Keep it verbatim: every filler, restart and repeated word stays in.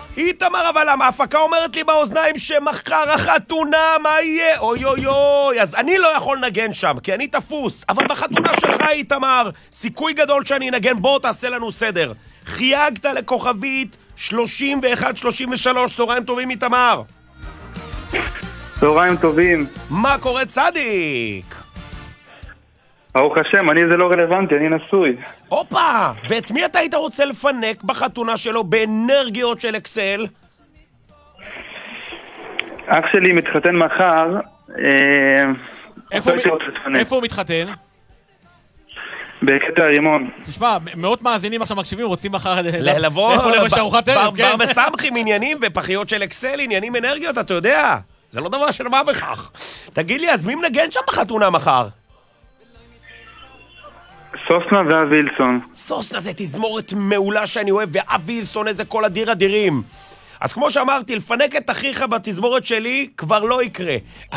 איתמר, אבל ההפקה אומרת לי באוזניים שמחר החתונה, מה יהיה? אוי אוי אוי, אז אני לא יכול לנגן שם, כי אני תפוס. אבל בחתונה שלך, איתמר, סיכוי גדול שאני אנגן, בוא תעשה לנו סדר. חייגת לכוכבית שלושים ואחת שלושים ושלוש, צהריים טובים, איתמר. צהריים טובים. מה קורה, צדיק? ברוך השם, אני זה לא רלוונטי, אני נשוי. הופה, ואת מי אתה היית רוצה לפנק בחתונה שלו באנרגיות של אקסל? אח שלי מתחתן מחר. איפה הוא מתחתן? בקטע הרימון. תשמע, מאות מאזינים עכשיו מקשיבים, רוצים מחר לבוא, איפה לבוא שארוחת ערב, כן? בר בסמכים עניינים ופחיות של אקסל, עניינים אנרגיות, אתה יודע. זה לא דבר של מה בכך. תגיד לי, אז מי מנגן שם בחתונה מחר? סוסנה ואב וילסון. סוסנה זה תזמורת מעולה שאני אוהב, ואב וילסון איזה כל אדיר אדירים. אז כמו שאמרתי, לפנק את אחיך בתזמורת שלי כבר לא יקרה.